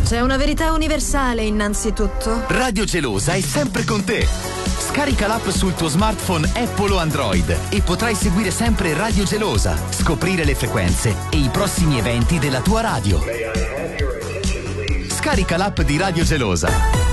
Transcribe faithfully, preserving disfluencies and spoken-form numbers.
C'è una verità universale innanzitutto. Radio Gelosa è sempre con te. Scarica l'app sul tuo smartphone Apple o Android e potrai seguire sempre Radio Gelosa, scoprire le frequenze e i prossimi eventi della tua radio. Scarica l'app di Radio Gelosa.